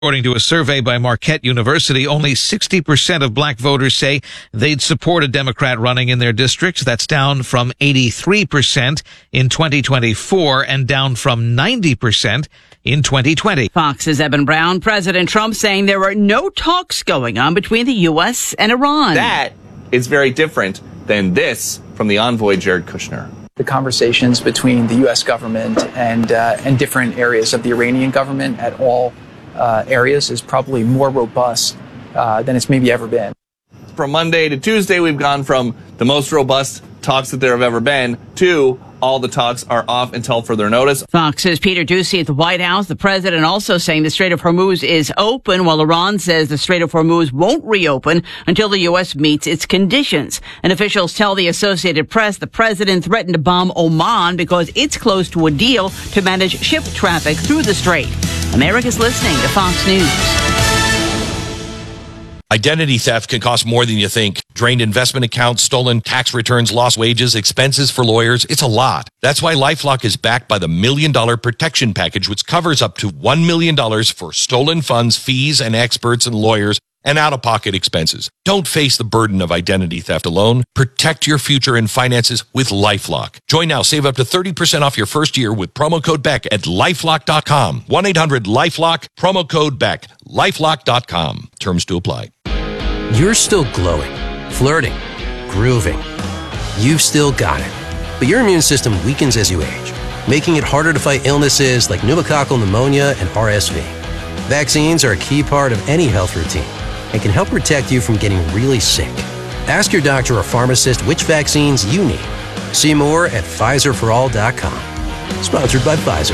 According to a survey by Marquette University, only 60% of black voters say they'd support a Democrat running in their districts. That's down from 83% in 2024 and down from 90% in 2020. Fox's Eben Brown. President Trump saying there are no talks going on between the U.S. and Iran. That is very different than this from the envoy, Jared Kushner. The conversations between the U.S. government and different areas of the Iranian government at all areas is probably more robust than it's maybe ever been. From Monday to Tuesday, we've gone from the most robust talks that there have ever been to all the talks are off until further notice. Fox's Peter Doocy at the White House. The president also saying the Strait of Hormuz is open, while Iran says the Strait of Hormuz won't reopen until the U.S. meets its conditions. And officials tell the Associated Press the president threatened to bomb Oman because it's close to a deal to manage ship traffic through the strait. America's listening to Fox News. Identity theft can cost more than you think. Drained investment accounts, stolen tax returns, lost wages, expenses for lawyers. It's a lot. That's why LifeLock is backed by the $1 Million Protection Package, which covers up to $1 million for stolen funds, fees, and experts and lawyers, and out-of-pocket expenses. Don't face the burden of identity theft alone. Protect your future and finances with LifeLock. Join now. Save up to 30% off your first year with promo code BECK at LifeLock.com. 1-800-LifeLock, promo code BECK, LifeLock.com. Terms to apply. You're still glowing, flirting, grooving. You've still got it. But your immune system weakens as you age, making it harder to fight illnesses like pneumococcal pneumonia and RSV. Vaccines are a key part of any health routine and can help protect you from getting really sick. Ask your doctor or pharmacist which vaccines you need. See more at PfizerForAll.com. Sponsored by Pfizer.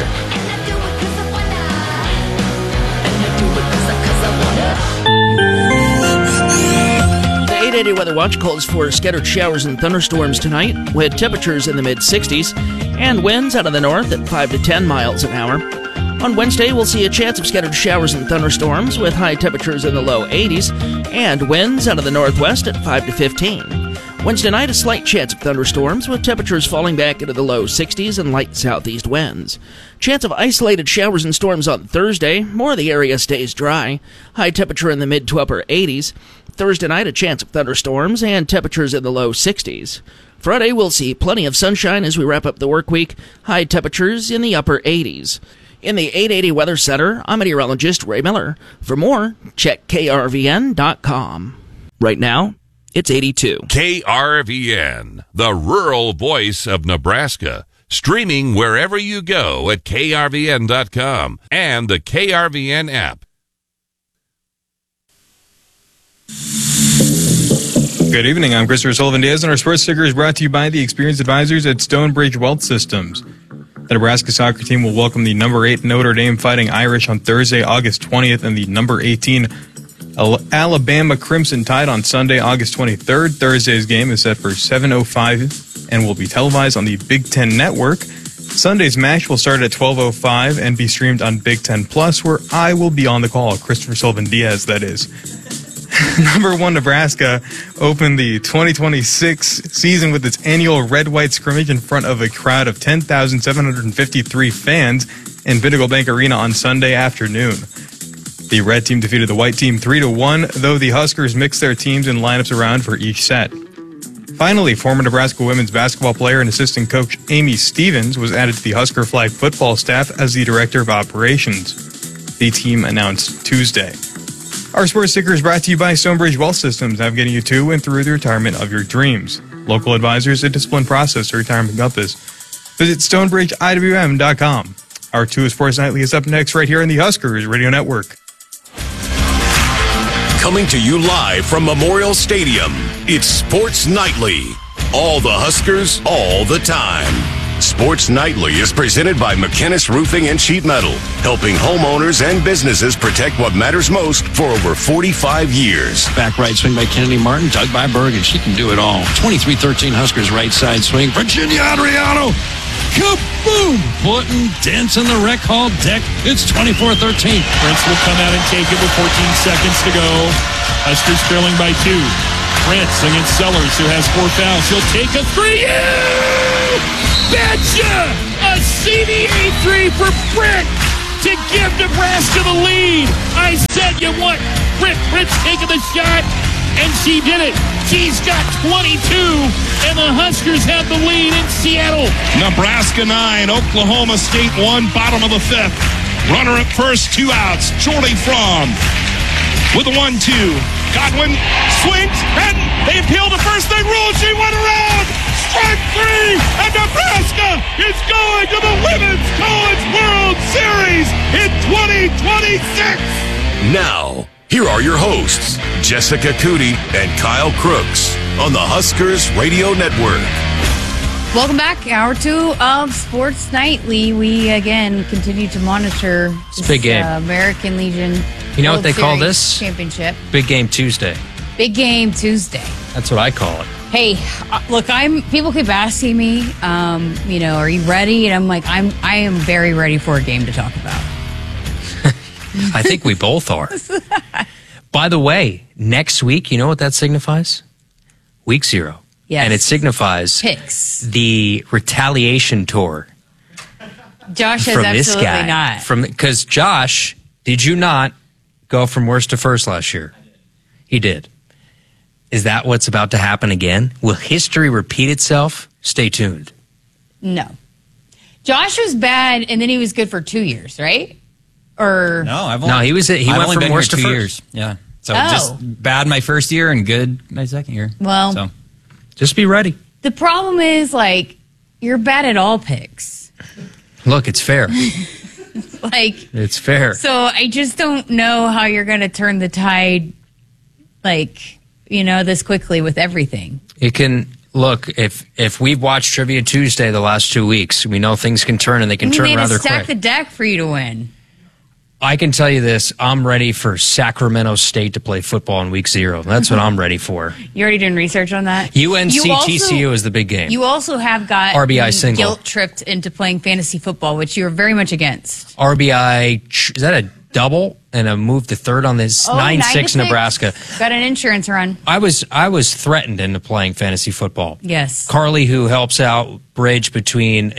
The 880 Weather Watch calls for scattered showers and thunderstorms tonight, with temperatures in the mid-60s and winds out of the north at 5 to 10 miles an hour. On Wednesday, we'll see a chance of scattered showers and thunderstorms with high temperatures in the low 80s and winds out of the northwest at 5 to 15. Wednesday night, a slight chance of thunderstorms with temperatures falling back into the low 60s and light southeast winds. Chance of isolated showers and storms on Thursday. More of the area stays dry. High temperature in the mid to upper 80s. Thursday night, a chance of thunderstorms and temperatures in the low 60s. Friday, we'll see plenty of sunshine as we wrap up the work week. High temperatures in the upper 80s. In the 880 Weather Center, I'm meteorologist Ray Miller. For more, check KRVN.com. Right now, it's 82. KRVN, the rural voice of Nebraska. Streaming wherever you go at KRVN.com and the KRVN app. Good evening. I'm Christopher Sullivan-Diaz, and our sports sticker is brought to you by the experienced advisors at Stonebridge Wealth Systems. The Nebraska soccer team will welcome the number 8 Notre Dame Fighting Irish on Thursday, August 20th, and the number 18 Alabama Crimson Tide on Sunday, August 23rd. Thursday's game is set for 7:05 and will be televised on the Big Ten Network. Sunday's match will start at 12:05 and be streamed on Big Ten Plus, where I will be on the call. Christopher Sullivan-Diaz, that is. Number 1 Nebraska opened the 2026 season with its annual red-white scrimmage in front of a crowd of 10,753 fans in Pinnacle Bank Arena on Sunday afternoon. The red team defeated the white team 3-1, though the Huskers mixed their teams and lineups around for each set. Finally, former Nebraska women's basketball player and assistant coach Amy Stevens was added to the Husker flag football staff as the director of operations. The team announced Tuesday. Our sports sticker is brought to you by Stonebridge Wealth Systems, navigating you to and through the retirement of your dreams. Local advisors, a disciplined process to retirement compass. Visit StonebridgeIWM.com. Our 2 Sports Nightly is up next right here on the Huskers Radio Network. Coming to you live from Memorial Stadium, it's Sports Nightly. All the Huskers, all the time. Sports Nightly is presented by McKinnis Roofing and Sheet Metal, helping homeowners and businesses protect what matters most for over 45 years. Back right swing by Kennedy Martin, dug by Bergen. She can do it all. 23-13 Huskers right side swing. Virginia Adriano. Kaboom! Putting dents in the rec hall deck. It's 24-13. Prince will come out and take it with 14 seconds to go. Huskers trailing by 2. Prince against Sellers, who has 4 fouls. He'll take a 3. Betcha! A CBA 3 for Brick! to give Nebraska the lead. I said you want Fritz taking the shot, and she did it. She's got 22, and the Huskers have the lead in Seattle. Nebraska 9, Oklahoma State 1, bottom of the 5th. Runner at first, 2 outs. Jordy Fromm with a 1-2. Godwin swings, and they appeal to first. They rule. She went around. Strike 3, and Nebraska is going to the Women's College World Series in 2026. Now, here are your hosts, Jessica Cootie and Kyle Crooks on the Huskers Radio Network. Welcome back. Hour 2 of Sports Nightly. We, again, continue to monitor this big game. American Legion You know World what they call Series this? Championship. Big Game Tuesday. Big Game Tuesday. That's what I call it. Hey, look, people keep asking me, are you ready? And I'm like, I am very ready for a game to talk about. I think we both are. By the way, next week, you know what that signifies? Week 0. Yes. And it signifies Picks. the retaliation tour. Josh has from this absolutely guy. not. Because Josh, did you not go from worst to first last year? He did. Is that what's about to happen again? Will history repeat itself? Stay tuned. No. Josh was bad, and then he was good for 2 years, right? Or He went from worst to 2 first. years. Yeah. So Oh. just bad my first year and good my second year. Well, so just be ready. The problem is, you're bad at all picks. Look, it's fair. It's fair. So I just don't know how you're going to turn the tide, this quickly with everything. It can look if we've watched Trivia Tuesday the last 2 weeks, we know things can turn and they can turn they had rather to stack quick. the deck for you to win. I can tell you this: I'm ready for Sacramento State to play football in Week 0. That's what I'm ready for. You already doing research on that? UNC-TCU is the big game. You also have got RBI single. guilt tripped into playing fantasy football, which you're very much against. RBI, is that a double and a move to third on this 9-6 Nebraska? Got an insurance run. I was threatened into playing fantasy football. Yes. Carly, who helps out bridge between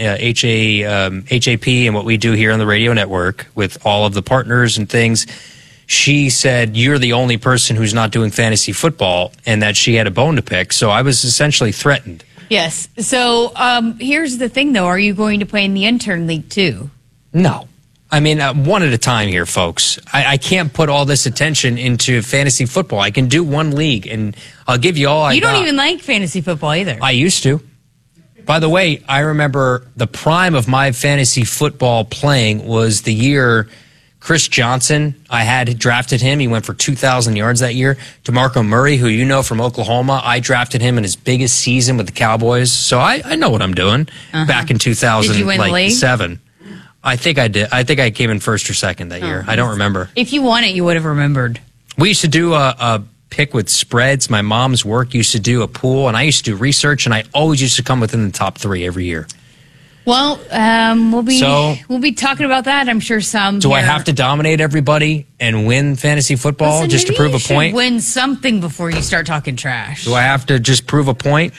HAP and what we do here on the radio network with all of the partners and things, she said, you're the only person who's not doing fantasy football, and that she had a bone to pick. So I was essentially threatened. Yes. So here's the thing, though. Are you going to play in the intern league, too? No. I mean, one at a time here, folks. I can't put all this attention into fantasy football. I can do one league, and I'll give you all I got. You don't even like fantasy football either. I used to. By the way, I remember the prime of my fantasy football playing was the year Chris Johnson, I had drafted him. He went for 2,000 yards that year. DeMarco Murray, who you know from Oklahoma, I drafted him in his biggest season with the Cowboys. So I know what I'm doing back in 2007. Did you win the league? I think I did. I think I came in first or second that year. I don't remember. If you won it, you would have remembered. We used to do a pick with spreads. My mom's work used to do a pool, and I used to do research, and I always used to come within the top 3 every year. Well, we'll be talking about that. I'm sure some. Do I have to dominate everybody and win fantasy football just to prove a point? Win something before you start talking trash. Do I have to just prove a point?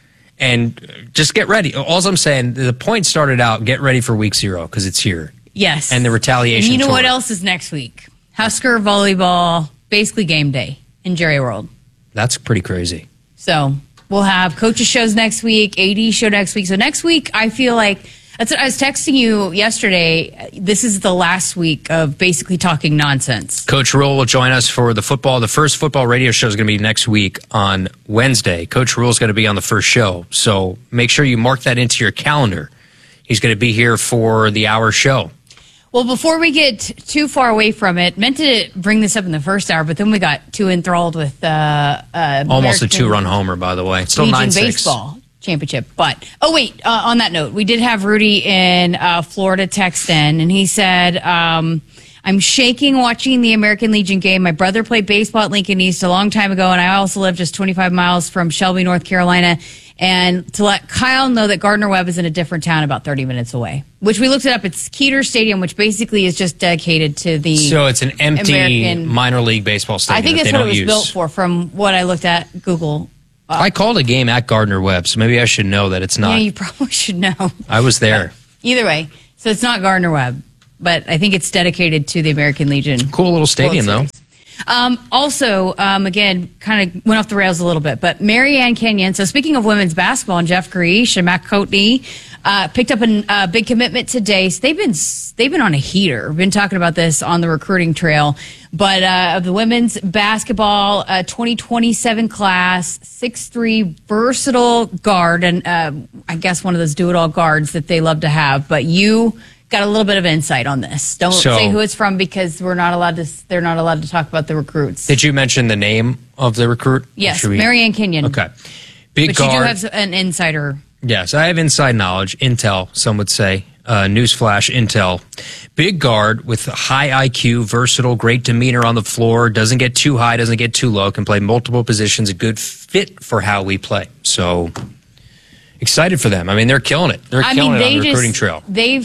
And just get ready. All I'm saying, the point started out, get ready for Week 0 because it's here. Yes. And the retaliation And you know tour. what else is next week? Husker volleyball, basically game day in Jerry World. That's pretty crazy. So we'll have coaches shows next week, AD show next week. So next week, I feel like that's what I was texting you yesterday. This is the last week of basically talking nonsense. Coach Rule will join us for the first football radio show is going to be next week on Wednesday. Coach Rule is going to be on the first show. So make sure you mark that into your calendar. He's going to be here for the hour show. Well, before we get too far away from it, meant to bring this up in the first hour, but then we got too enthralled with almost a 2-run homer, by the way. Still Legion 9-6. baseball championship. But on that note, we did have Rudy in Florida text in, and he said, I'm shaking watching the American Legion game. My brother played baseball at Lincoln East a long time ago, and I also live just 25 miles from Shelby, North Carolina. And to let Kyle know that Gardner-Webb is in a different town about 30 minutes away, which we looked it up. It's Keeter Stadium, which basically is just dedicated to the So it's an empty American minor league baseball stadium. I think that that's they what it don't was use. built for, from what I looked at Google. I called a game at Gardner-Webb, so maybe I should know that it's not. Yeah, you probably should know. I was there. Either way, so it's not Gardner-Webb. but I think it's dedicated to the American Legion. Cool little stadium, though. Also, again, kind of went off the rails a little bit, but Marianne Kenyon. So speaking of women's basketball, and Jeff Greash and Matt Coatney picked up a big commitment today. So they've been on a heater. We've been talking about this on the recruiting trail, but of the women's basketball 2027 class, 6'3" versatile guard, and I guess one of those do-it-all guards that they love to have. But you got a little bit of insight on this. Don't say who it's from because they're not allowed to talk about the recruits. Did you mention the name of the recruit? Yes, Marianne Kenyon. Okay. Big but guard. You do have an insider. Yes, I have inside knowledge, intel, some would say. Newsflash, intel. Big guard with high IQ, versatile, great demeanor on the floor, doesn't get too high, doesn't get too low, can play multiple positions, a good fit for how we play. So excited for them. I mean, they're killing it. They're killing it on the recruiting trail. They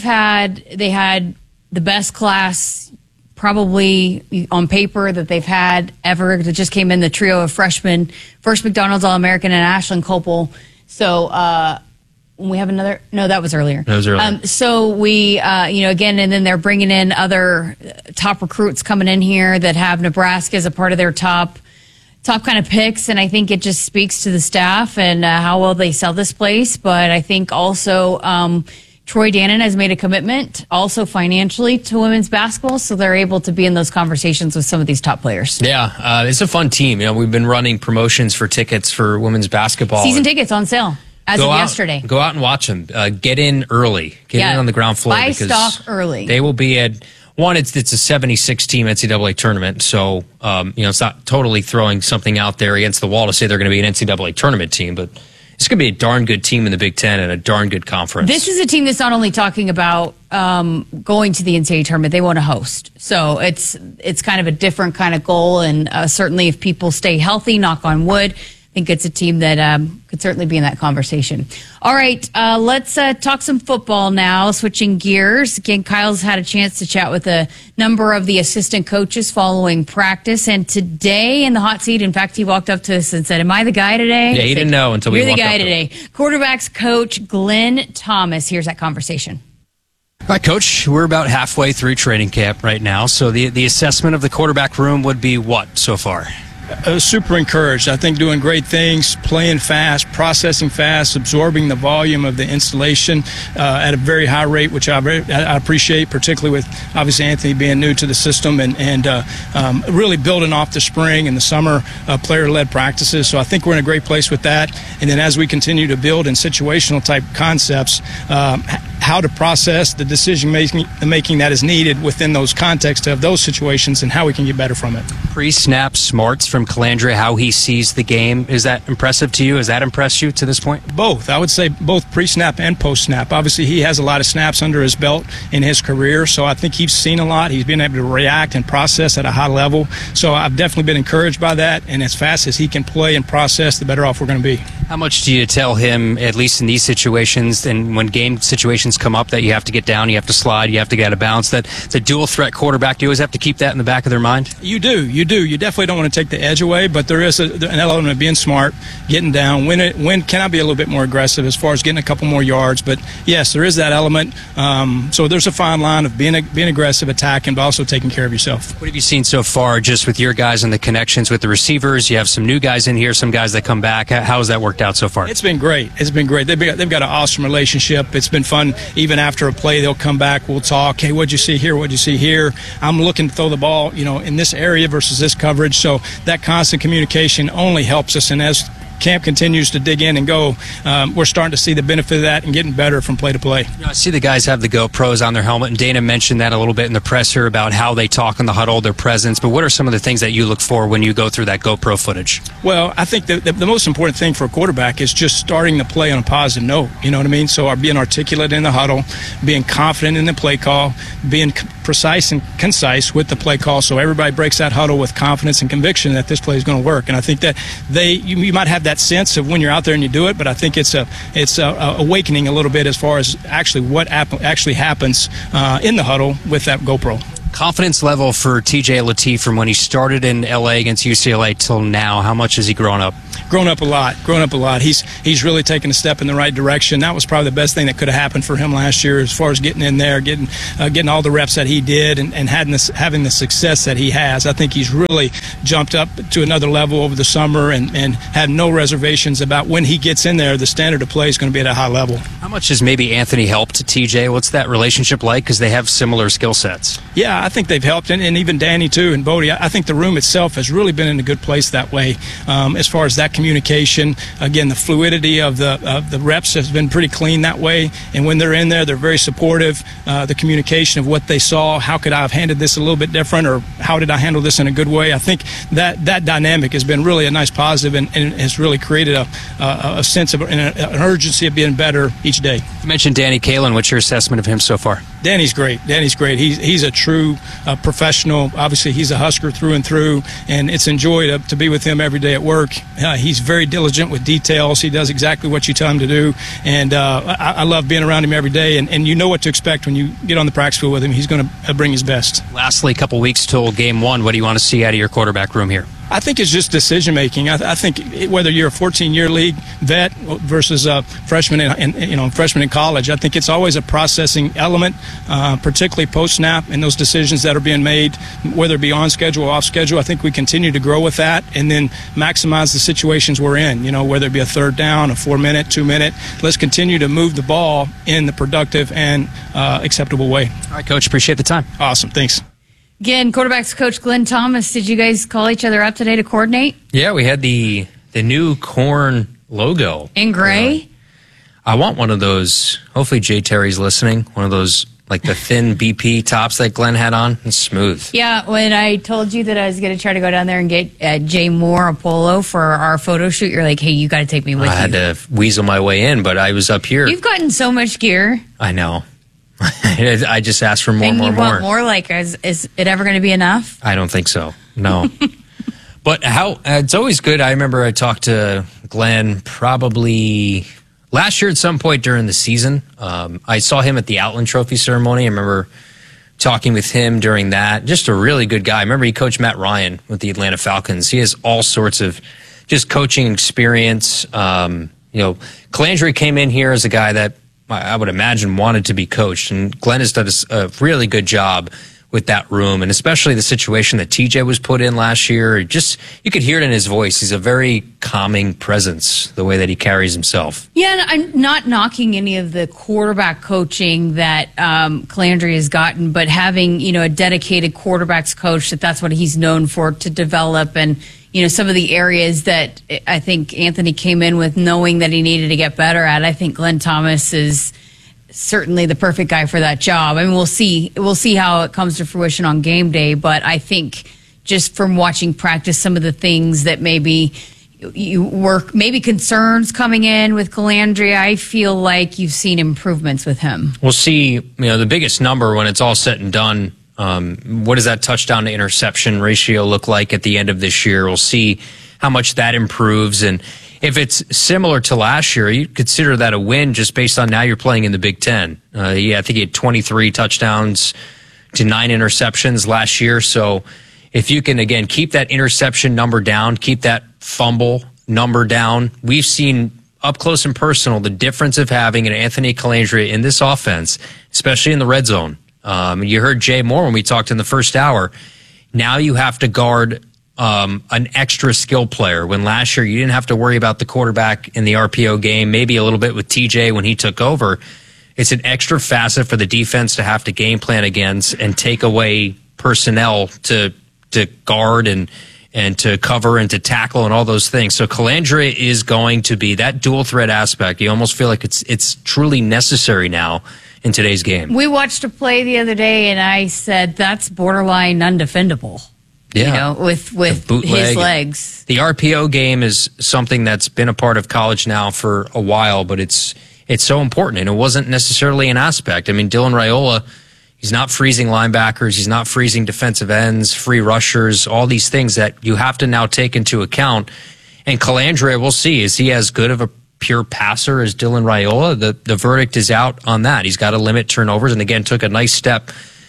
had the best class probably on paper that they've had ever. That just came in, the trio of freshmen, first McDonald's All-American and Ashlyn Copel. So we have another. No, that was earlier. That was earlier. So we, again, and then they're bringing in other top recruits coming in here that have Nebraska as a part of their top kind of picks, and I think it just speaks to the staff and how well they sell this place. But I think also Troy Dannon has made a commitment also financially to women's basketball, so they're able to be in those conversations with some of these top players. Yeah, it's a fun team. We've been running promotions for tickets for women's basketball. Season tickets on sale as of yesterday. Go out and watch them. Get in early. Get in on the ground floor. Buy stock early. They will be at... One, it's a 76-team NCAA tournament, so it's not totally throwing something out there against the wall to say they're going to be an NCAA tournament team, but it's going to be a darn good team in the Big Ten and a darn good conference. This is a team that's not only talking about going to the NCAA tournament, they want to host. So it's kind of a different kind of goal, and certainly if people stay healthy, knock on wood, I think it's a team that could certainly be in that conversation. All right, let's talk some football now, switching gears. Again, Kyle's had a chance to chat with a number of the assistant coaches following practice, and today in the hot seat, in fact, he walked up to us and said, am I the guy today? Yeah, he didn't know until we walked up. You're the guy today. Quarterbacks coach Glenn Thomas. Here's that conversation. All right, Coach, we're about halfway through training camp right now, so the assessment of the quarterback room would be what so far? Super encouraged. I think doing great things, playing fast, processing fast, absorbing the volume of the installation at a very high rate, which I appreciate, particularly with obviously Anthony being new to the system and really building off the spring and the summer player-led practices. So I think we're in a great place with that. And then as we continue to build in situational type concepts, how to process the decision making that is needed within those contexts of those situations and how we can get better from it. Pre-snap smarts from Calandra, how he sees the game. Is that impressive to you? Has that impressed you to this point? Both. I would say both pre-snap and post-snap. Obviously, he has a lot of snaps under his belt in his career, so I think he's seen a lot. He's been able to react and process at a high level. So I've definitely been encouraged by that, and as fast as he can play and process, the better off we're going to be. How much do you tell him, at least in these situations, and when game situations come up that you have to get down, you have to slide, you have to get out of bounds, that the dual-threat quarterback, do you always have to keep that in the back of their mind? You do. You definitely don't want to take the edge away, but there is an element of being smart, getting down. When can I be a little bit more aggressive as far as getting a couple more yards? But yes, there is that element. So there's a fine line of being aggressive, attacking, but also taking care of yourself. What have you seen so far just with your guys and the connections with the receivers? You have some new guys in here, some guys that come back. How has that worked out so far? It's been great. It's been great. They've got an awesome relationship. It's been fun. Even after a play, they'll come back. We'll talk. Hey, what'd you see here? What'd you see here? I'm looking to throw the ball, in this area versus this coverage. So that constant communication only helps us. And as camp continues to dig in and go, we're starting to see the benefit of that and getting better from play to play. I see the guys have the GoPros on their helmet, and Dana mentioned that a little bit in the presser about how they talk in the huddle, their presence. But what are some of the things that you look for when you go through that GoPro footage? Well, I think the most important thing for a quarterback is just starting the play on a positive note. You know what I mean? So being articulate in the huddle, being confident in the play call, being precise and concise with the play call, so everybody breaks that huddle with confidence and conviction that this play is going to work. And I think that you might have that sense of when you're out there and you do it, but I think it's awakening a little bit as far as actually what actually happens in the huddle with that GoPro. Confidence level for TJ Lateef from when he started in LA against UCLA till now, how much has he grown up? Grown up a lot. He's really taken a step in the right direction. That was probably the best thing that could have happened for him last year, as far as getting in there, getting all the reps that he did, and having the success that he has. I think he's really jumped up to another level over the summer, and had no reservations about when he gets in there, the standard of play is going to be at a high level. How much has maybe Anthony helped TJ? What's that relationship like? Because they have similar skill sets. Yeah, I think they've helped, and even Danny too, and Bodie. I think the room itself has really been in a good place that way, as far as that communication. Again, the fluidity of the reps has been pretty clean that way, and when they're in there, they're very supportive. The communication of what they saw, how could I have handled this a little bit different, or how did I handle this in a good way? I think that dynamic has been really a nice positive, and has really created a sense of an urgency of being better each day. You mentioned Danny Kaelin. What's your assessment of him so far? Danny's great. He's a true professional. Obviously, he's a Husker through and through, and it's a joy to be with him every day at work. He's very diligent with details. He does exactly what you tell him to do, and I love being around him every day, and you know what to expect when you get on the practice field with him. He's going to bring his best. Lastly, a couple weeks till Game 1. What do you want to see out of your quarterback room here? I think it's just decision making. I think whether you're a 14-year league vet versus a freshman in college, I think it's always a processing element, particularly post snap, and those decisions that are being made, whether it be on schedule or off schedule. I think we continue to grow with that, and then maximize the situations we're in. Whether it be a third down, a 4-minute, 2-minute. Let's continue to move the ball in the productive and acceptable way. All right, Coach. Appreciate the time. Awesome. Thanks. Again, quarterbacks coach Glenn Thomas. Did you guys call each other up today to coordinate? Yeah, we had the new corn logo. In gray? I want one of those. Hopefully Jay Terry's listening. One of those, like the thin BP tops that Glenn had on. It's smooth. Yeah, when I told you that I was going to try to go down there and get Jay Moore a polo for our photo shoot, you're like, hey, you got to take me with you. I had to weasel my way in, but I was up here. You've gotten so much gear. I know. I just asked for more, and more, you more. want more? Like, is it ever going to be enough? I don't think so. No. But it's always good. I remember I talked to Glenn probably last year at some point during the season. I saw him at the Outland Trophy ceremony. I remember talking with him during that. Just a really good guy. I remember he coached Matt Ryan with the Atlanta Falcons. He has all sorts of just coaching experience. Calandre came in here as a guy that I would imagine wanted to be coached, and Glenn has done a really good job with that room, and especially the situation that TJ was put in last year. You could hear it in his voice. He's a very calming presence, the way that he carries himself. Yeah, and I'm not knocking any of the quarterback coaching that Calandre has gotten, but having, a dedicated quarterbacks coach, that's what he's known for, to develop, and some of the areas that I think Anthony came in with knowing that he needed to get better at. I think Glenn Thomas is certainly the perfect guy for that job. I mean, we'll see how it comes to fruition on game day, but I think just from watching practice, some of the things that maybe concerns coming in with Calandre, I feel like you've seen improvements with him. We'll see, the biggest number when it's all said and done. What does that touchdown to interception ratio look like at the end of this year? We'll see how much that improves. And if it's similar to last year, you consider that a win just based on now you're playing in the Big Ten. I think he had 23 touchdowns to 9 interceptions last year. So if you can, again, keep that interception number down, keep that fumble number down, we've seen up close and personal the difference of having an Anthony Calandre in this offense, especially in the red zone. You heard Jay Moore when we talked in the first hour. Now you have to guard an extra skill player. When last year you didn't have to worry about the quarterback in the RPO game, maybe a little bit with TJ when he took over. It's an extra facet for the defense to have to game plan against and take away personnel to guard and to cover and to tackle and all those things. So Calandre is going to be that dual threat aspect. You almost feel like it's truly necessary now in today's game. We watched a play the other day, and I said that's borderline undefendable. Yeah, with his legs. The RPO game is something that's been a part of college now for a while, but it's so important, and it wasn't necessarily an aspect. I mean, Dylan Raiola, he's not freezing linebackers, he's not freezing defensive ends, free rushers, all these things that you have to now take into account. And Calandre, we'll see, is he as good of a pure passer as Dylan Raiola? The verdict is out on that. He's got to limit turnovers, and again, took a nice step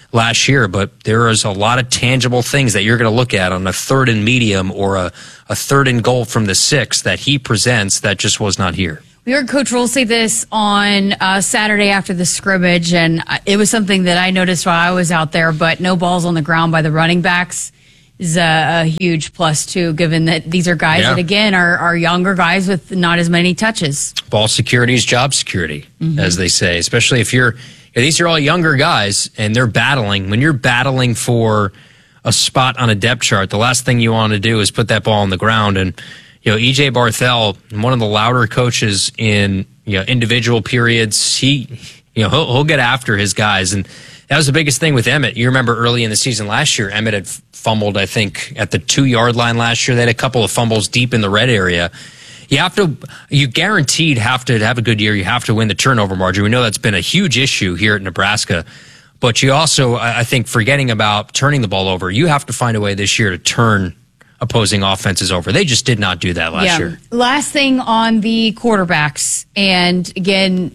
last year, but there is a lot of tangible things that you're going to look at on a 3rd and medium or a 3rd and goal from the 6 that he presents that just was not here. We heard Coach Roll say this on Saturday after the scrimmage, and it was something that I noticed while I was out there, but no balls on the ground by the running backs is a huge plus, too, given that these are guys that, again, are younger guys with not as many touches. Ball security is job security, as they say, especially if these are all younger guys, and they're battling. When you're battling for a spot on a depth chart, the last thing you want to do is put that ball on the ground. And, E.J. Barthel, one of the louder coaches in, individual periods, he'll get after his guys. And that was the biggest thing with Emmett. You remember early in the season last year, Emmett had fumbled, I think, at the 2-yard line last year. They had a couple of fumbles deep in the red area. You guaranteed have to have a good year. You have to win the turnover margin. We know that's been a huge issue here at Nebraska. But you also, I think, forgetting about turning the ball over, you have to find a way this year to turn opposing offenses over. They just did not do that last year. Last thing on the quarterbacks. And again,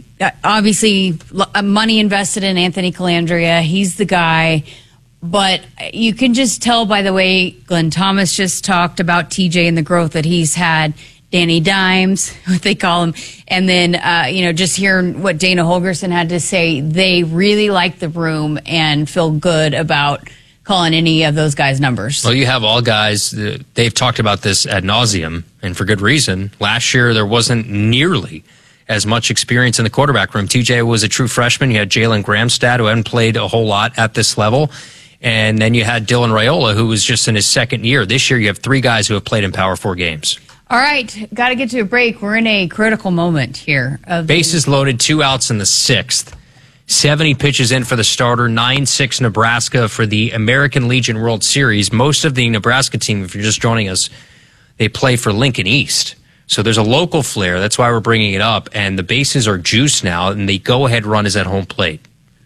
obviously, money invested in Anthony Calandria. He's the guy. But you can just tell by the way Glenn Thomas just talked about TJ and the growth that he's had. Danny Dimes, what they call him. And then, just hearing what Dana Holgerson had to say, they really like the room and feel good about calling any of those guys' numbers. Well, you have all guys, they've talked about this ad nauseum, and for good reason. Last year, there wasn't nearly as much experience in the quarterback room. TJ was a true freshman. You had Jalen Gramstad, who hadn't played a whole lot at this level. And then you had Dylan Raiola, who was just in his 2nd year. This year, you have 3 guys who have played in Power 4 games. All right, got to get to a break. We're in a critical moment here. Bases loaded, 2 outs in the 6th. 70 pitches in for the starter, 9-6 Nebraska for the American Legion World Series. Most of the Nebraska team, if you're just joining us, they play for Lincoln East. So there's a local flair. That's why we're bringing it up. And the bases are juiced now, and the go-ahead run is at home plate.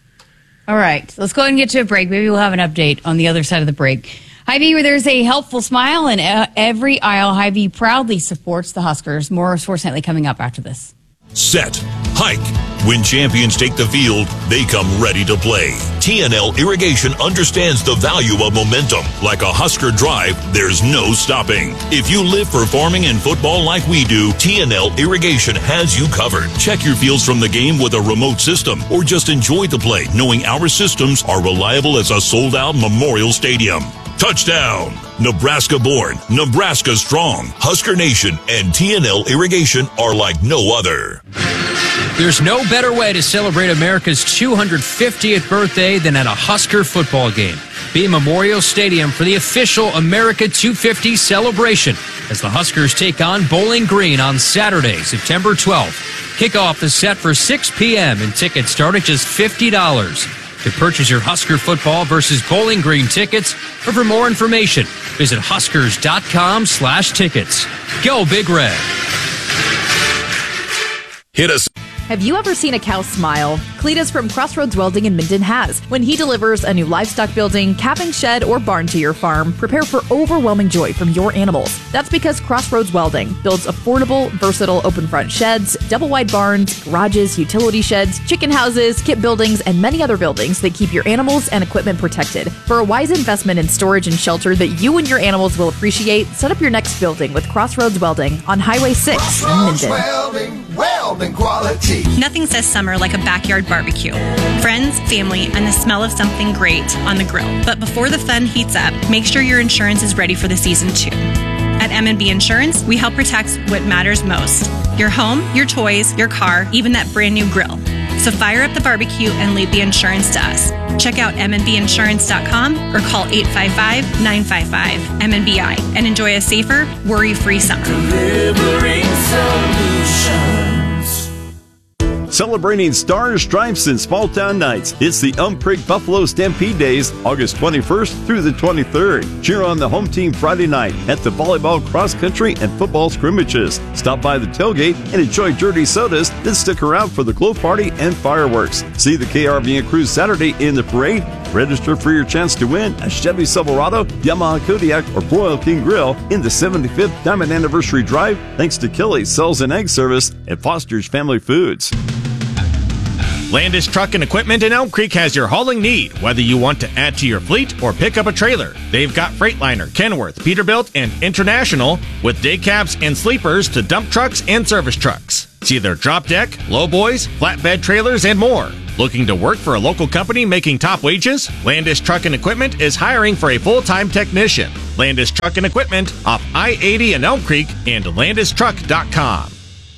All right, let's go ahead and get to a break. Maybe we'll have an update on the other side of the break. Hy-Vee, where there's a helpful smile in every aisle, Hy-Vee proudly supports the Huskers. More Sports Nightly coming up after this. Set. Hike. When champions take the field, they come ready to play. TNL Irrigation understands the value of momentum. Like a Husker drive, there's no stopping. If you live for farming and football like we do, TNL Irrigation has you covered. Check your fields from the game with a remote system, or just enjoy the play, knowing our systems are reliable as a sold-out Memorial Stadium. Touchdown! Nebraska born, Nebraska strong. Husker Nation and TNL Irrigation are like no other. There's no better way to celebrate America's 250th birthday than at a Husker football game. Be in Memorial Stadium for the official America 250 celebration as the Huskers take on Bowling Green on Saturday, September 12th. Kickoff is set for 6 p.m. and tickets start at just $50. To purchase your Husker football versus Bowling Green tickets, or for more information, visit huskers.com/tickets. Go Big Red. Hit us. Have you ever seen a cow smile? Cletus from Crossroads Welding in Minden has. When he delivers a new livestock building, calving shed, or barn to your farm, prepare for overwhelming joy from your animals. That's because Crossroads Welding builds affordable, versatile open front sheds, double wide barns, garages, utility sheds, chicken houses, kit buildings, and many other buildings that keep your animals and equipment protected. For a wise investment in storage and shelter that you and your animals will appreciate, set up your next building with Crossroads Welding on Highway 6 in Minden. Welding quality. Nothing says summer like a backyard barbecue. Friends, family, and the smell of something great on the grill. But before the fun heats up, make sure your insurance is ready for the season too. At M&B Insurance, we help protect what matters most. Your home, your toys, your car, even that brand new grill. So fire up the barbecue and leave the insurance to us. Check out mnbinsurance.com or call 855-955-MNBI and enjoy a safer, worry-free summer. Delivering solutions. Celebrating Stars, Stripes, and Small Town Nights. It's the Umprig Buffalo Stampede Days, August 21st through the 23rd. Cheer on the home team Friday night at the volleyball, cross country, and football scrimmages. Stop by the tailgate and enjoy dirty sodas, then stick around for the glow party and fireworks. See the KRVN crew Saturday in the parade. Register for your chance to win a Chevy Silverado, Yamaha Kodiak, or Royal King Grill in the 75th Diamond Anniversary Drive, thanks to Kelly's Cells and Egg Service and Foster's Family Foods. Landis Truck and Equipment in Elm Creek has your hauling need, whether you want to add to your fleet or pick up a trailer. They've got Freightliner, Kenworth, Peterbilt, and International, with day cabs and sleepers to dump trucks and service trucks. See their drop deck, lowboys, flatbed trailers, and more. Looking to work for a local company making top wages? Landis Truck and Equipment is hiring for a full-time technician. Landis Truck and Equipment off I-80 in Elm Creek and landistruck.com.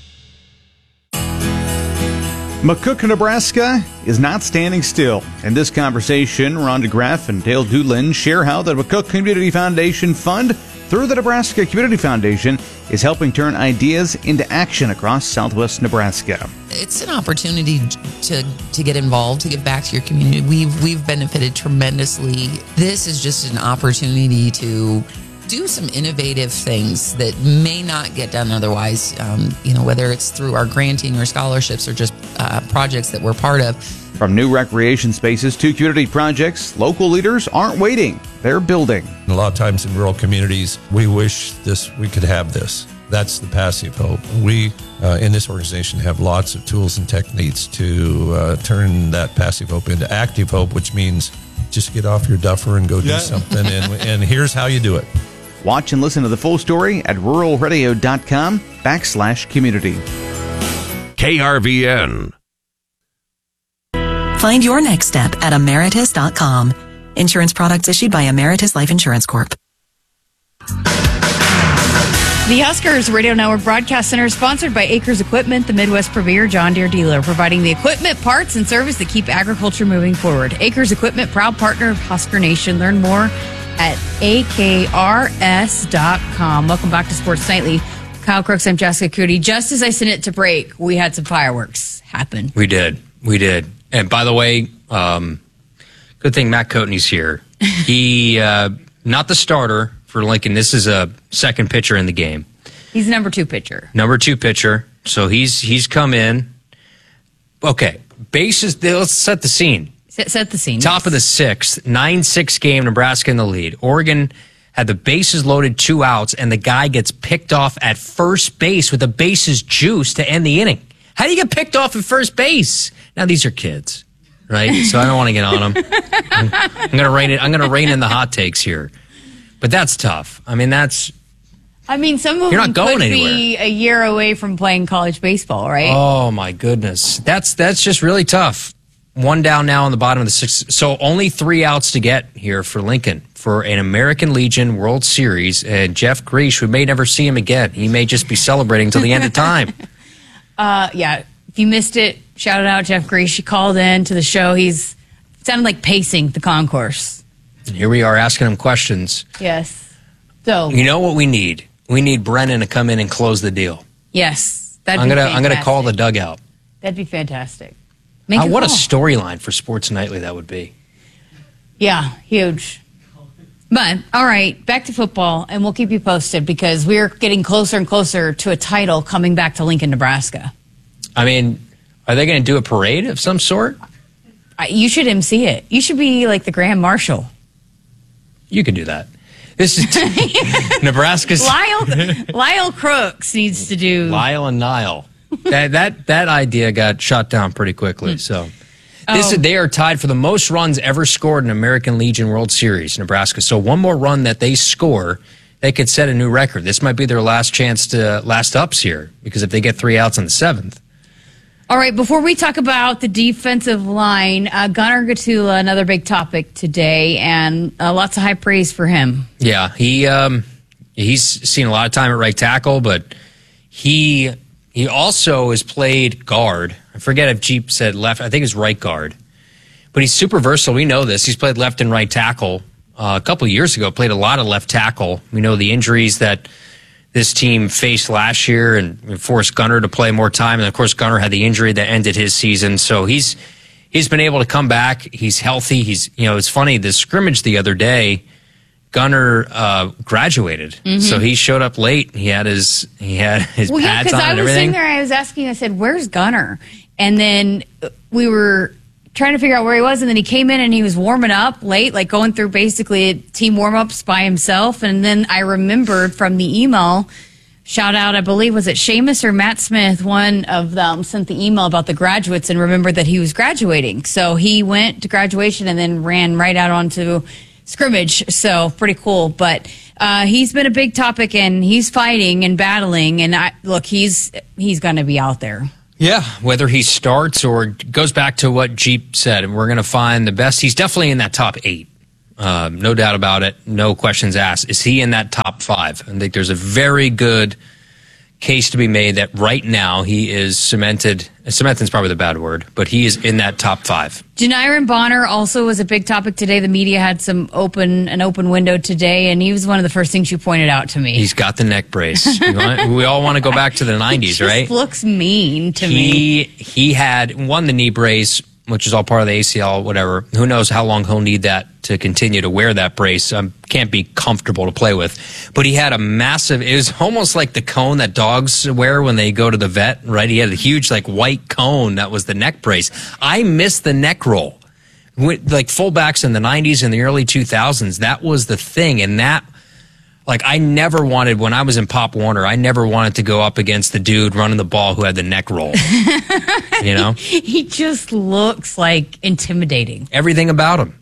McCook, Nebraska is not standing still. In this conversation, Ron DeGraff and Dale Doolin share how the McCook Community Foundation Fund, through the Nebraska Community Foundation, is helping turn ideas into action across southwest Nebraska. It's an opportunity to get involved, to give back to your community. We've benefited tremendously. This is just an opportunity to do some innovative things that may not get done otherwise, whether it's through our granting or scholarships or just projects that we're part of. From new recreation spaces to community projects, local leaders aren't waiting. They're building. A lot of times in rural communities, we wish we could have this. That's the passive hope. We, in this organization, have lots of tools and techniques to turn that passive hope into active hope, which means just get off your duffer and go do something. And here's how you do it. Watch and listen to the full story at ruralradio.com/community. KRVN. Find your next step at Emeritus.com. Insurance products issued by Emeritus Life Insurance Corp. The Huskers Radio Network Broadcast Center is sponsored by Acres Equipment, the Midwest premier John Deere dealer, providing the equipment, parts, and service that keep agriculture moving forward. Acres Equipment, proud partner of Husker Nation. Learn more at akrs.com. Welcome back to Sports Nightly. Kyle Crooks, I'm Jessica Cootie. Just as I sent it to break, we had some fireworks happen. We did. And by the way, good thing Matt Coatney's here. He, not the starter for Lincoln. This is a second pitcher in the game. He's number 2 pitcher. So he's come in. Okay, bases. Let's set the scene. Set the scene. Top of the 6th, 9-6 game, Nebraska in the lead. Oregon had the bases loaded, 2 outs, and the guy gets picked off at first base with the bases juice to end the inning. How do you get picked off at first base? Now these are kids, right? So I don't want to get on them. I'm going to rein in the hot takes here, but that's tough. I mean, some of them could be a year away from playing college baseball, right? Oh my goodness, that's just really tough. 1 down now on the bottom of the 6th. So only 3 outs to get here for Lincoln for an American Legion World Series. And Jeff Grease, we may never see him again. He may just be celebrating till the end of time. Yeah. If you missed it, shout out Jeff Grease. He called in to the show. He's sounded like pacing the concourse. And here we are asking him questions. Yes. So you know what we need? We need Brennan to come in and close the deal. Yes. I'm gonna call the dugout. That'd be fantastic. What a storyline for Sports Nightly that would be. Yeah, huge. But, all right, back to football, and we'll keep you posted because we're getting closer and closer to a title coming back to Lincoln, Nebraska. I mean, are they going to do a parade of some sort? You should MC it. You should be like the Grand Marshal. You could do that. This is Nebraska's... Lyle Crooks needs to do... Lyle and Nile. That idea got shot down pretty quickly. So they are tied for the most runs ever scored in American Legion World Series, Nebraska. So one more run that they score, they could set a new record. This might be their last chance to last ups here because if they get 3 outs on the 7th. All right, before we talk about the defensive line, Gunnar Gatula, another big topic today, and lots of high praise for him. Yeah, he's seen a lot of time at right tackle, but he also has played guard. I forget if Jeep said left. I think it's right guard. But he's super versatile. We know this. He's played left and right tackle. A couple of years ago, played a lot of left tackle. We know the injuries that this team faced last year and forced Gunnar to play more time. And, of course, Gunnar had the injury that ended his season. So he's been able to come back. He's healthy. It's funny, the scrimmage the other day, Gunnar graduated, so he showed up late. He had his pads on and everything. I was sitting there, I was asking, I said, "Where's Gunnar?" And then we were trying to figure out where he was, and then he came in and he was warming up late, like going through basically team warm-ups by himself. And then I remembered from the email Shout out, I believe, was it Seamus or Matt Smith? One of them sent the email about the graduates and remembered that he was graduating. So he went to graduation and then ran right out onto scrimmage. So pretty cool. But he's been a big topic, and he's fighting and battling. And he's going to be out there. Yeah, whether he starts or goes back to what Jeep said, and we're going to find the best. He's definitely in that top 8. No doubt about it. No questions asked. Is he in that top 5? I think there's a very good case to be made that right now he is cemented. Cemented is probably the bad word, but he is in that top 5. Janiron Bonner also was a big topic today. The media had an open window today, and he was one of the first things you pointed out to me. He's got the neck brace. We all want to go back to the 90s, right? Looks mean to me. He had won the knee brace, which is all part of the ACL, whatever. Who knows how long he'll need that to continue to wear that brace. Can't be comfortable to play with. But he had a massive, it was almost like the cone that dogs wear when they go to the vet, right? He had a huge white cone that was the neck brace. I miss the neck roll. Like fullbacks in the 90s and the early 2000s, that was the thing. And that, I never wanted, when I was in Pop Warner, I never wanted to go up against the dude running the ball who had the neck roll. He just looks intimidating. Everything about him.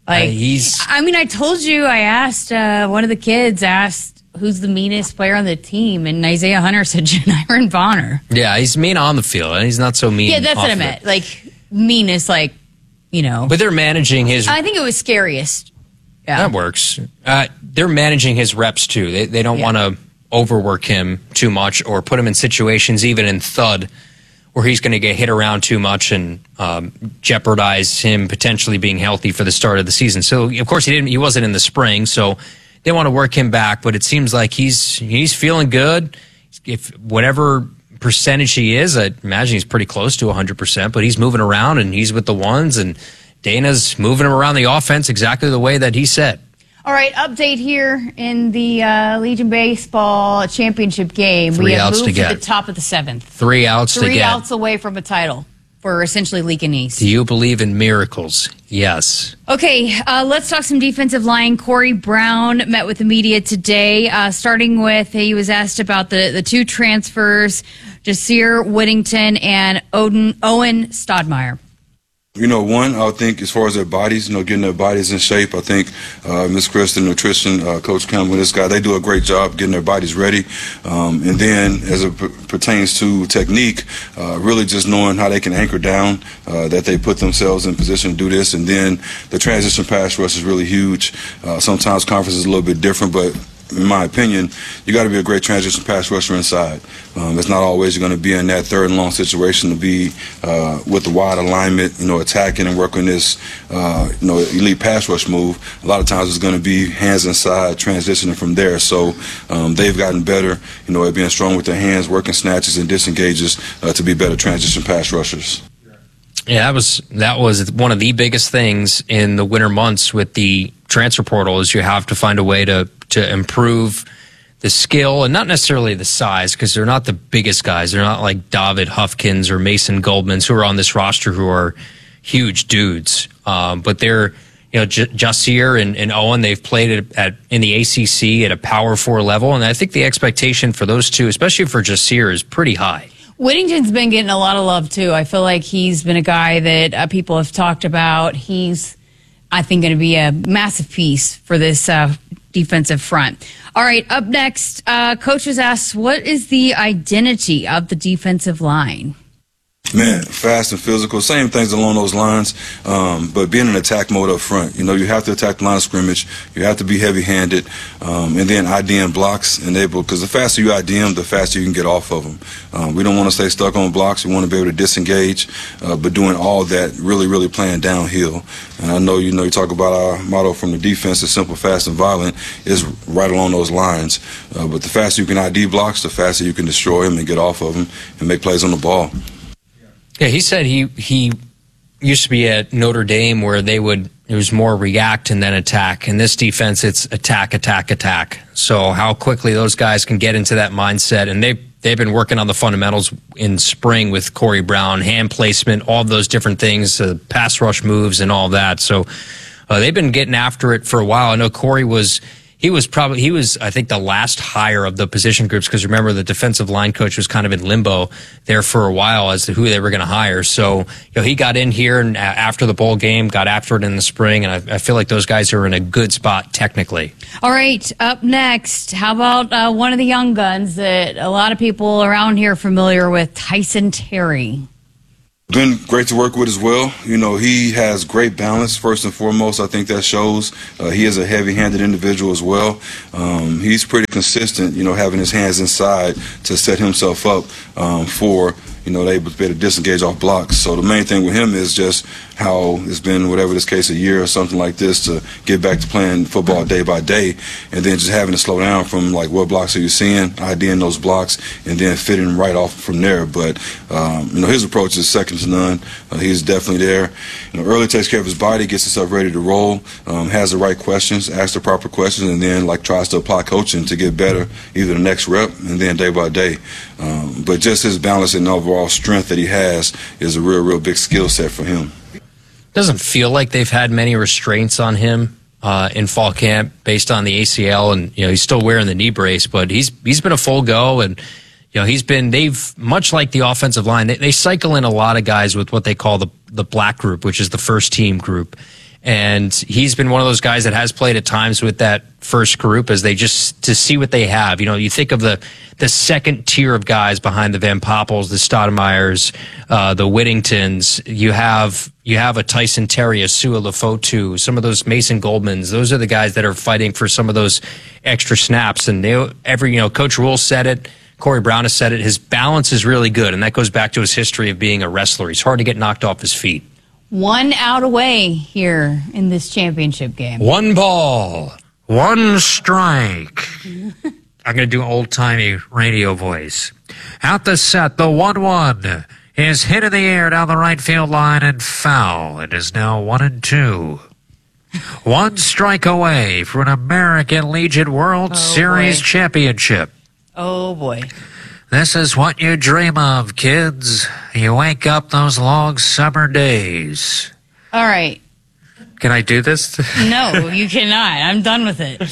I told you, I asked, one of the kids asked who's the meanest player on the team, and Isaiah Hunter said Janiron Bonner. Yeah, he's mean on the field, and he's not so mean. Yeah, that's what I meant. Meanest, But they're managing his. I think it was scariest. Yeah. That works. They're managing his reps, too. They don't want to overwork him too much or put him in situations, even in thud, where he's going to get hit around too much and jeopardize him potentially being healthy for the start of the season. So, of course, he wasn't in the spring, so they want to work him back. But it seems like he's feeling good. If whatever percentage he is, I imagine he's pretty close to 100%. But he's moving around and he's with the ones, and Dana's moving him around the offense exactly the way that he said. All right, update here in the Legion Baseball Championship game. 3 we have outs moved to to get. the top of the 7th. 3 outs to get. 3 outs away from a title for essentially Legion East. Do you believe in miracles? Yes. Okay, let's talk some defensive line. Corey Brown met with the media today, starting with, he was asked about the 2 transfers, Jasir Whittington and Owen Stodmeyer. One, I think as far as their bodies, getting their bodies in shape, I think Miss Chris, the nutrition, Coach Campbell, this guy, they do a great job getting their bodies ready. And then as it pertains to technique, really just knowing how they can anchor down, that they put themselves in position to do this. And then the transition pass rush is really huge. Sometimes conference is a little bit different, but in my opinion, you got to be a great transition pass rusher inside. It's not always you're going to be in that 3rd and long situation to be with the wide alignment, attacking and working this, elite pass rush move. A lot of times it's going to be hands inside, transitioning from there. So they've gotten better, at being strong with their hands, working snatches and disengages to be better transition pass rushers. Yeah, that was one of the biggest things in the winter months with the transfer portal is you have to find a way to improve the skill and not necessarily the size because they're not the biggest guys. They're not like David Huffkins or Mason Goldmans who are on this roster who are huge dudes. But they're, Jasir and Owen, they've played in the ACC at a Power 4 level. And I think the expectation for those two, especially for Jasir, is pretty high. Whittington's been getting a lot of love, too. I feel like he's been a guy that people have talked about. He's, I think, going to be a massive piece for this defensive front. All right, up next, Coach was asked, what is the identity of the defensive line? Man, fast and physical, same things along those lines, but being in attack mode up front. You have to attack the line of scrimmage. You have to be heavy-handed, and then IDM blocks, because the faster you IDM, the faster you can get off of them. We don't want to stay stuck on blocks. We want to be able to disengage, but doing all that, really, really playing downhill. And I know, you talk about our motto from the defense, is simple, fast, and violent, is right along those lines. But the faster you can ID blocks, the faster you can destroy them and get off of them and make plays on the ball. Yeah, he said he used to be at Notre Dame where it was more react and then attack. In this defense, it's attack, attack, attack. So how quickly those guys can get into that mindset, and they've been working on the fundamentals in spring with Corey Brown, hand placement, all of those different things, pass rush moves and all that. So they've been getting after it for a while. I know Corey was he was, I think, the last hire of the position groups, because remember, the defensive line coach was kind of in limbo there for a while as to who they were going to hire. So, he got in here and after the bowl game, got after it in the spring, and I feel like those guys are in a good spot technically. All right, up next, how about one of the young guns that a lot of people around here are familiar with, Tyson Terry? Been great to work with as well. He has great balance, first and foremost. I think that shows. He is a heavy-handed individual as well. He's pretty consistent, having his hands inside to set himself up for, they able to be able to disengage off blocks. So the main thing with him is just how it's been, whatever this case, a year or something like this, to get back to playing football day by day, and then just having to slow down from, like, what blocks are you seeing, IDing those blocks, and then fitting right off from there. But, his approach is second to none. He's definitely there. Early takes care of his body, gets himself ready to roll, has the right questions, asks the proper questions, and then, tries to apply coaching to get better, either the next rep and then day by day. But just his balance and overall strength that he has is a real big skill set for him. Doesn't feel like they've had many restraints on him in fall camp based on the ACL, and he's still wearing the knee brace, but he's been a full go, and they've much like the offensive line, they cycle in a lot of guys with what they call the black group, which is the first team group. And he's been one of those guys that has played at times with that first group as they just to see what they have. You think of the second tier of guys behind the Van Poppels, the Stoudemires, the Whittingtons. You have a Tyson Terry, a Sua Lefotu, some of those Mason Goldmans. Those are the guys that are fighting for some of those extra snaps. And Coach Rule said it. Corey Brown has said it. His balance is really good, and that goes back to his history of being a wrestler. He's hard to get knocked off his feet. 1 out away here in this championship game. 1 ball, 1 strike. I'm going to do an old-timey radio voice. Out the set, the 1-1 is hit in the air down the right field line and foul. It is now 1-2. 1 strike away for an American Legion World Series championship. Oh, boy. This is what you dream of, kids. You wake up those long summer days. All right. Can I do this? No, you cannot. I'm done with it.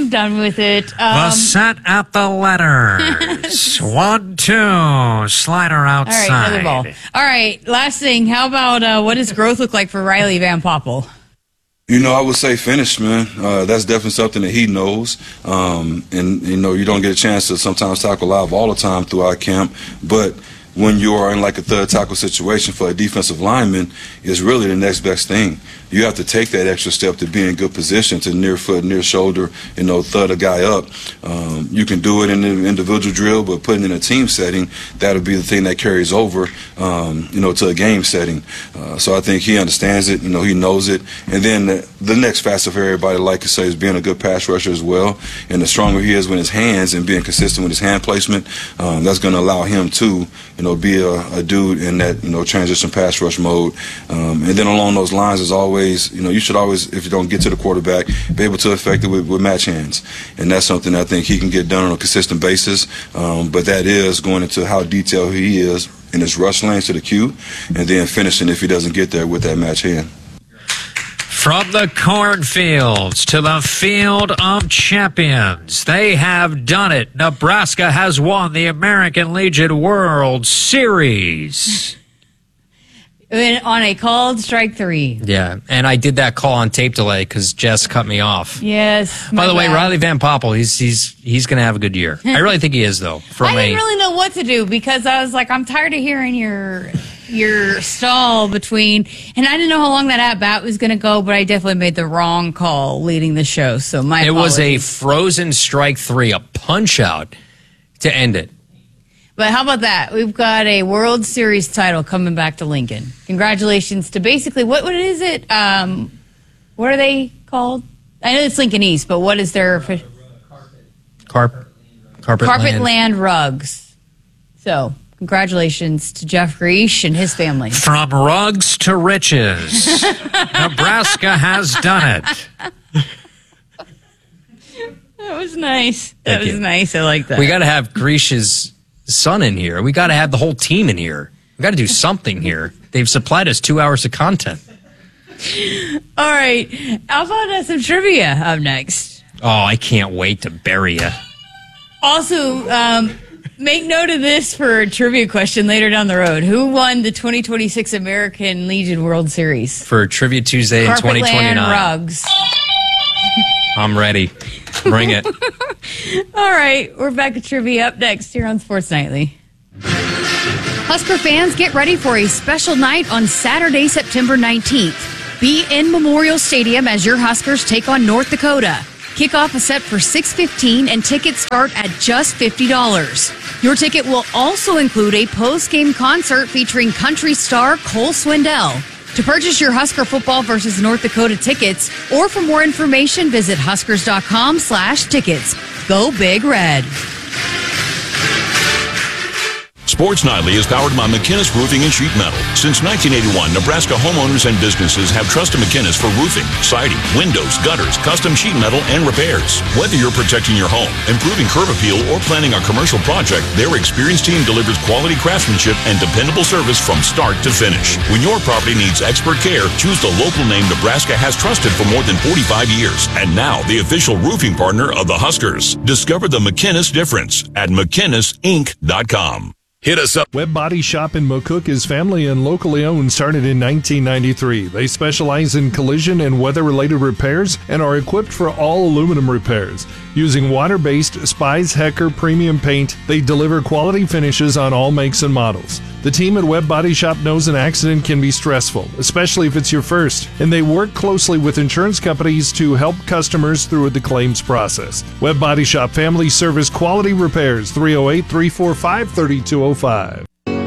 The set at the letters. 1-2. Slider outside. All right, another ball. All right, last thing. How about what does growth look like for Riley Van Poppel? I would say finish, man. That's definitely something that he knows. And, you don't get a chance to sometimes tackle live all the time throughout camp. But when you are in a third tackle situation for a defensive lineman, is really the next best thing. You have to take that extra step to be in good position to near foot, near shoulder, thud a guy up. You can do it in an individual drill, but putting in a team setting, that'll be the thing that carries over, to a game setting. So I think he understands it, he knows it. And then the next facet for everybody, like I say, is being a good pass rusher as well. And the stronger he is with his hands and being consistent with his hand placement, that's going to allow him to, be a dude in that, transition pass rush mode. And then along those lines, as always, you should always, if you don't get to the quarterback, be able to affect it with match hands. And that's something I think he can get done on a consistent basis. But that is going into how detailed he is in his rush lanes to the cue, and then finishing if he doesn't get there with that match hand. From the cornfields to the field of champions, they have done it. Nebraska has won the American Legion World Series. On a called strike 3. Yeah, and I did that call on tape delay because Jess cut me off. Yes. By the way, Riley Van Poppel, he's going to have a good year. I really think he is, though. I didn't really know what to do because I was like, I'm tired of hearing your stall between, and I didn't know how long that at-bat was going to go, but I definitely made the wrong call leading the show, so my apologies. It was a frozen strike 3, a punch-out to end it. But how about that? We've got a World Series title coming back to Lincoln. Congratulations to basically, what is it? What are they called? I know it's Lincoln East, but what is their... Carpet Land Rugs. So, congratulations to Jeff Griesch and his family. From rugs to riches, Nebraska has done it. That was nice. That was nice. I like that. We got to have Griesch's son in here. We got to have the whole team in here. We got to do something here. They've supplied us 2 hours of content. All right. How about some trivia up next? Oh, I can't wait to bury you. Also, make note of this for a trivia question later down the road. Who won the 2026 American Legion World Series? For Trivia Tuesday in 2029. Carpetland Rugs. I'm ready. Bring it. All right, we're back at trivia up next here on Sports Nightly. Husker fans, get ready for a special night on Saturday, September 19th. Be in Memorial Stadium as your Huskers take on North Dakota. Kickoff is set for 6:15 and tickets start at just $50. Your ticket will also include a post-game concert featuring country star Cole Swindell. To purchase your Husker football versus North Dakota tickets, or for more information, visit huskers.com/tickets. Go Big Red. Sports Nightly is powered by McInnes Roofing and Sheet Metal. Since 1981, Nebraska homeowners and businesses have trusted McInnes for roofing, siding, windows, gutters, custom sheet metal, and repairs. Whether you're protecting your home, improving curb appeal, or planning a commercial project, their experienced team delivers quality craftsmanship and dependable service from start to finish. When your property needs expert care, choose the local name Nebraska has trusted for more than 45 years. And now, the official roofing partner of the Huskers. Discover the McInnes difference at McInnesInc.com. Hit us up. Webb Body Shop in McCook is family and locally owned, started in 1993. They specialize in collision and weather-related repairs and are equipped for all aluminum repairs. Using water-based Spies Hecker premium paint, they deliver quality finishes on all makes and models. The team at Webb Body Shop knows an accident can be stressful, especially if it's your first, and they work closely with insurance companies to help customers through the claims process. Webb Body Shop Family Service Quality Repairs, 308-345-3205.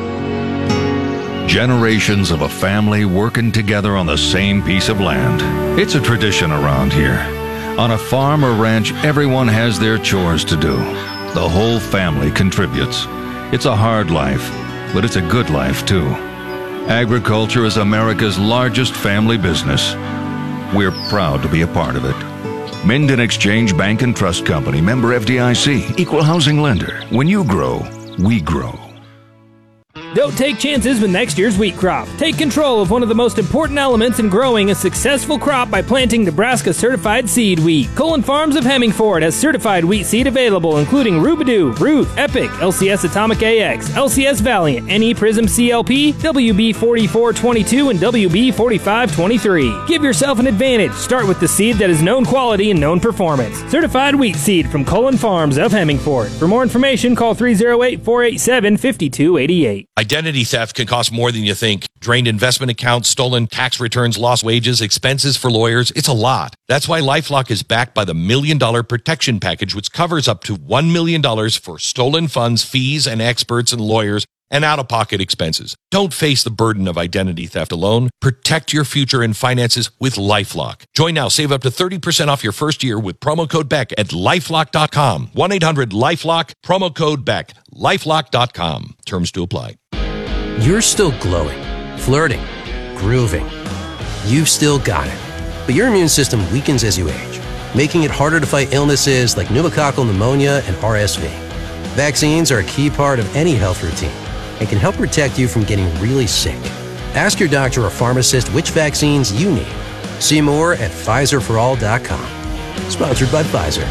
Generations of a family working together on the same piece of land. It's a tradition around here. On a farm or ranch, everyone has their chores to do. The whole family contributes. It's a hard life, but it's a good life too. Agriculture is America's largest family business. We're proud to be a part of it. Minden Exchange Bank and Trust Company, member FDIC, equal housing lender. When you grow, we grow. Don't take chances with next year's wheat crop. Take control of one of the most important elements in growing a successful crop by planting Nebraska certified seed wheat. Colin Farms of Hemmingford has certified wheat seed available, including Rubidoo, Ruth, Epic, LCS Atomic AX, LCS Valiant, NE Prism CLP, WB4422, and WB4523. Give yourself an advantage. Start with the seed that is known quality and known performance. Certified wheat seed from Colin Farms of Hemmingford. For more information, call 308-487-5288. Identity theft can cost more than you think. Drained investment accounts, stolen tax returns, lost wages, expenses for lawyers. It's a lot. That's why LifeLock is backed by the $1 Million Protection Package, which covers up to $1 million for stolen funds, fees, and experts and lawyers, and out-of-pocket expenses. Don't face the burden of identity theft alone. Protect your future and finances with LifeLock. Join now. Save up to 30% off your first year with promo code BECK at LifeLock.com. 1-800-LifeLock, promo code BECK. LifeLock.com. Terms to apply. You're still glowing, flirting, grooving. You've still got it. But your immune system weakens as you age, making it harder to fight illnesses like pneumococcal pneumonia and RSV. Vaccines are a key part of any health routine and can help protect you from getting really sick. Ask your doctor or pharmacist which vaccines you need. See more at PfizerForAll.com. Sponsored by Pfizer.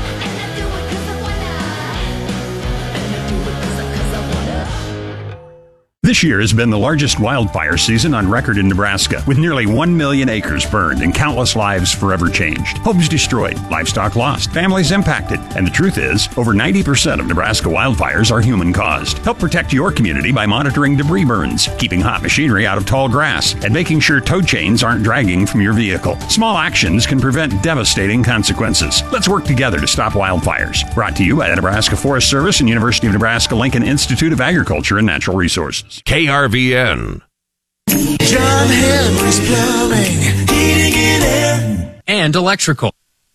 This year has been the largest wildfire season on record in Nebraska, with nearly 1 million acres burned and countless lives forever changed. Homes destroyed, livestock lost, families impacted. And the truth is, over 90% of Nebraska wildfires are human-caused. Help protect your community by monitoring debris burns, keeping hot machinery out of tall grass, and making sure tow chains aren't dragging from your vehicle. Small actions can prevent devastating consequences. Let's work together to stop wildfires. Brought to you by the Nebraska Forest Service and University of Nebraska-Lincoln Institute of Agriculture and Natural Resources. KRVN. John Henry's Plumbing, heating and air. And electrical.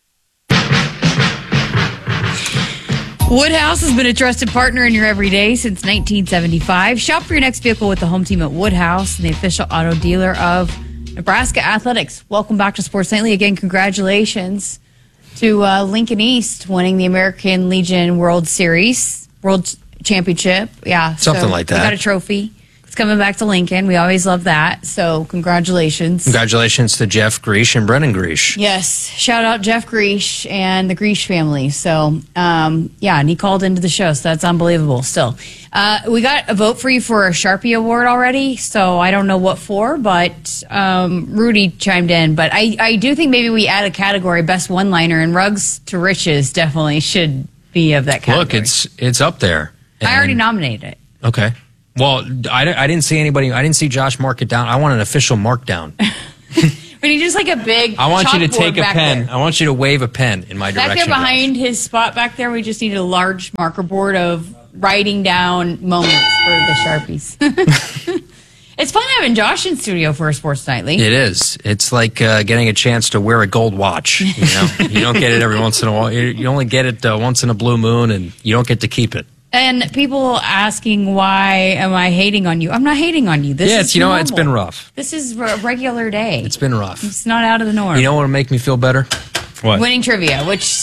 Woodhouse has been a trusted partner in your everyday since 1975. Shop for your next vehicle with the home team at Woodhouse, and the official auto dealer of Nebraska Athletics. Welcome back to Sports Nightly. Again, congratulations to Lincoln East winning the American Legion World Series, World Championship. Yeah, something like that. We got a trophy. It's coming back to Lincoln. We always love that. So congratulations. Congratulations to Jeff Greesh and Brennan Greesh. Yes. Shout out Jeff Greesh and the Greesh family. So, yeah, and he called into the show, so that's unbelievable still. We got a vote for you for a Sharpie Award already, so I don't know what for, but Rudy chimed in. But I do think maybe we add a category, best one-liner, and Rugs to Riches definitely should be of that category. Look, it's up there. I already nominated it. Okay. Well, I didn't see anybody. I didn't see Josh mark it down. I want an official mark down. We need just like a big I want you to chalkboard take a back pen. there. I want you to wave a pen in my Back direction. there behind his spot back there, we just need a large marker board of writing down moments for the Sharpies. It's fun having Josh in studio for a Sports Nightly. It is. It's like getting a chance to wear a gold watch. You know, you don't get it every once in a while. You only get it once in a blue moon, and you don't get to keep it. And people asking, why am I hating on you? I'm not hating on you. This is you know, normal. it's been rough. This is a regular day. It's been rough. It's not out of the norm. You know what will make me feel better? What? Winning trivia, which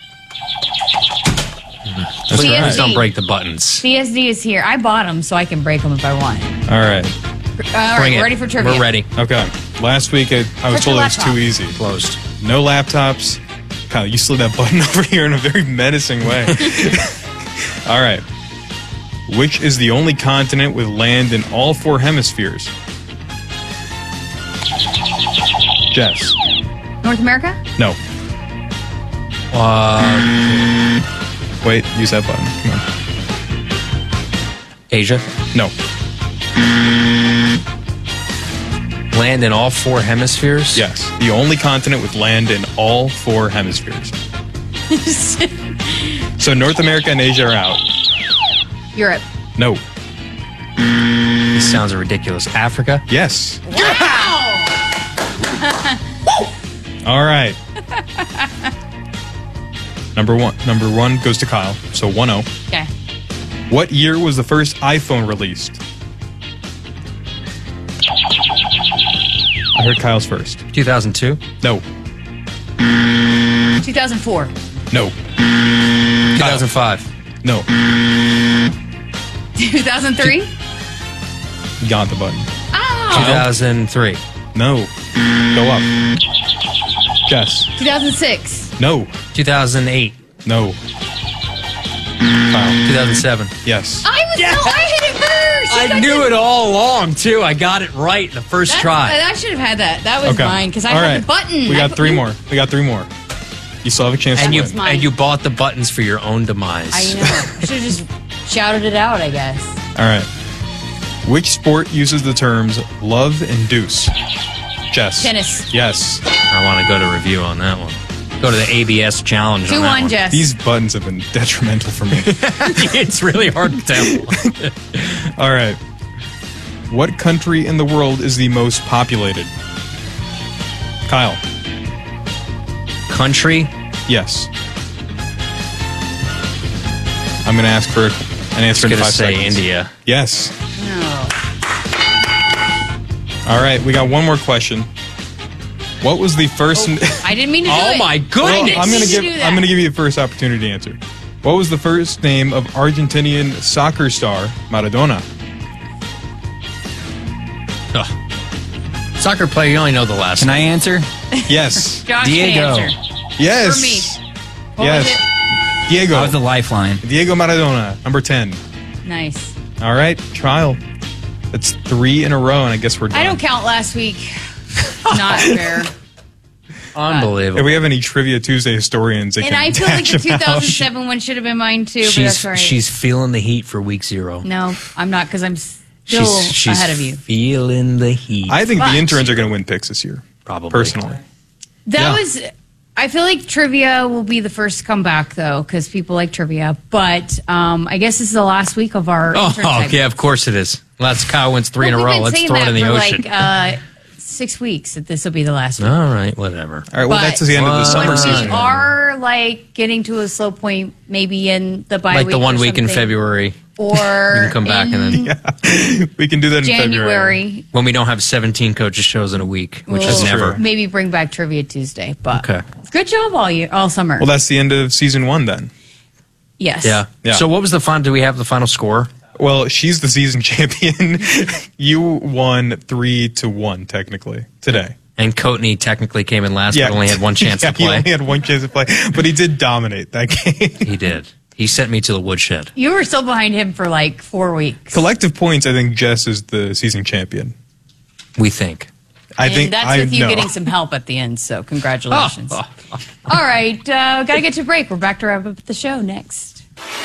That's CSD. right. Don't break the buttons. CSD is here. I bought them so I can break them if I want. All right. All right, ready for trivia. We're ready. Okay. Last week I was Put told your it was laptop. too easy. Closed. No laptops. Kyle, you slid that button over here in a very menacing way. All right. Which is the only continent with land in all 4 hemispheres? Jess. North America? No. Wait, use that button. Come on. Asia? No. Land in all 4 hemispheres? Yes. The only continent with land in all 4 hemispheres. So North America and Asia are out. Europe. No. This sounds ridiculous. Africa? Yes. Wow! All right. Number one goes to Kyle. So 1-0. Okay. What year was the first iPhone released? I heard Kyle's first. 2002? No. 2004. No. 2005? No. 2003? You got the button. Oh! 2003? No. Go up. Jess. 2006. No. 2008? No. Kyle. 2007? Yes. I hit it first! I knew it all along, too. I got it right the first try. I should have had that. That was mine because I All had right. the button. We got 3 more. You still have a chance And to you win. and you bought the buttons for your own demise. I know. I should have just shouted it out, I guess. All right. Which sport uses the terms love and deuce? Jess. Tennis. Yes. I want to go to review on that one. Go to the ABS challenge. 2-1, Jess. These buttons have been detrimental for me. It's really hard to tell. All right. What country in the world is the most populated? Kyle. Country? Yes. I'm going to ask for an answer in 5 gonna say seconds. India. Yes. No. All right. We got one more question. What was the first? I didn't mean to do it. Oh my goodness! Well, I'm didn't do that. going to give you the first opportunity to answer. What was the first name of Argentinian soccer star Maradona? Soccer player, you only know the last Can I answer? Yes. Josh Diego. can answer. Yes. For me. What yes. was it? Diego. I was the lifeline. Diego Maradona, number 10. Nice. All right, Kyle. That's 3 in a row, and I guess we're done. I don't count last week. Not fair. Unbelievable. If we have any Trivia Tuesday historians, they And can I feel like the dash them out. 2007 one should have been mine too, but that's all right. She's feeling the heat for week 0. No, I'm not because I'm still She's ahead of you. feeling the heat. I think But- the interns are going to win picks this year. Probably. Personally. That was. I feel like trivia will be the first to come back though, because people like trivia. But I guess this is the last week of our. intern Oh, segment. yeah, of course it is. Let's Kyle wins 3 in a Well, row. we've been Let's saying throw it that in the for ocean. like 6 weeks that this will be the last week. All right, whatever. All right, well, that's the end of the summer When season. we are like getting to a slow point, maybe in the bye Like week the 1 or week in something. February. Or We can come back and then we can do that in February. January. when we don't have 17 coaches shows in a week, which is We'll never. maybe bring back Trivia Tuesday. But Okay. good job all summer. Well, that's the end of season 1 then. Yes. Yeah. Yeah. So what was the final? Do we have the final score? Well, she's the season champion. You won 3-1 technically today. And Coatney technically came in last, but only had one chance to play. He only had one chance to play, but he did dominate that game. He did. He sent me to the woodshed. You were still behind him for like 4 weeks. Collective points, I think Jess is the season champion. We think. And that's with you getting some help at the end, so congratulations. All right, got to get to break. We're back to wrap up the show next.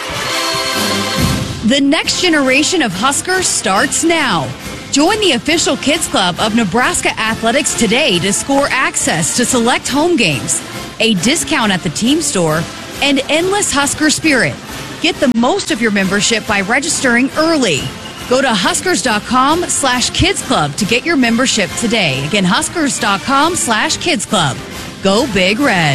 The next generation of Huskers starts now. Join the official Kids Club of Nebraska Athletics today to score access to select home games, a discount at the team store, and endless Husker spirit. Get the most of your membership by registering early. Go to Huskers.com/Kids Club to get your membership today. Again, Huskers.com/Kids Club. Go Big Red.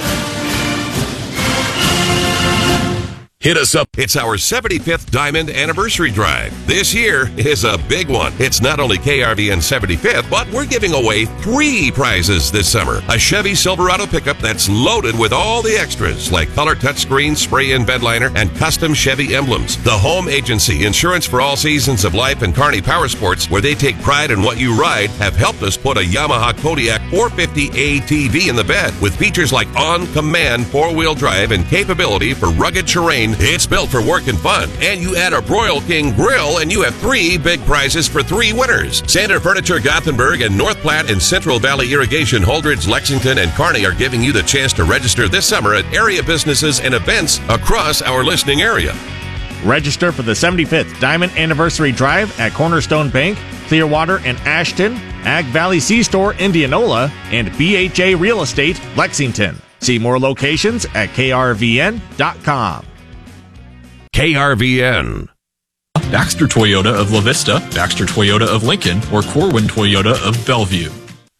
Hit us up. It's our 75th Diamond Anniversary Drive. This year is a big one. It's not only KRVN 75th, but we're giving away 3 prizes this summer. A Chevy Silverado pickup that's loaded with all the extras, like color touchscreen, spray-in bed liner, and custom Chevy emblems. The Home Agency, insurance for all seasons of life, and Kearney Power Sports, where they take pride in what you ride, have helped us put a Yamaha Kodiak 450 ATV in the bed with features like on-command 4-wheel drive and capability for rugged terrain. It's built for work and fun. And you add a Broil King grill and you have 3 big prizes for 3 winners. Sander Furniture Gothenburg and North Platte and Central Valley Irrigation Holdridge, Lexington, and Kearney are giving you the chance to register this summer at area businesses and events across our listening area. Register for the 75th Diamond Anniversary Drive at Cornerstone Bank, Clearwater and Ashton, Ag Valley C-Store, Indianola, and BHA Real Estate, Lexington. See more locations at krvn.com. KRVN. Baxter Toyota of La Vista, Baxter Toyota of Lincoln, or Corwin Toyota of Bellevue.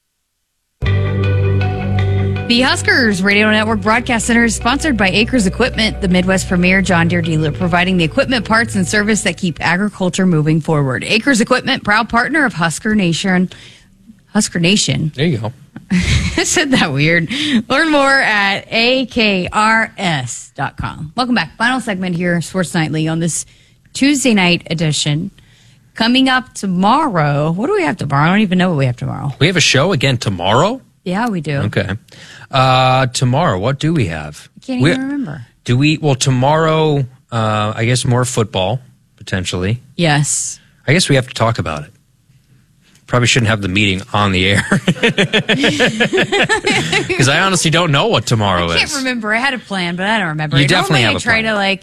The Huskers Radio Network Broadcast Center is sponsored by Acres Equipment, the Midwest premier John Deere dealer, providing the equipment, parts, and service that keep agriculture moving forward. Acres Equipment, proud partner of Husker Nation. Husker Nation. There you go. I said that weird. Learn more at akrs.com. Welcome back. Final segment here, Sports Nightly, on this Tuesday night edition. Coming up tomorrow. What do we have tomorrow? I don't even know what we have tomorrow. We have a show again tomorrow? Yeah, we do. Okay. Tomorrow, what do we have? I can't even remember. Well, tomorrow, I guess more football, potentially. Yes. I guess we have to talk about it. Probably shouldn't have the meeting on the air. Because I honestly don't know what tomorrow is. I can't remember. I had a plan, but I don't remember. You definitely have a plan.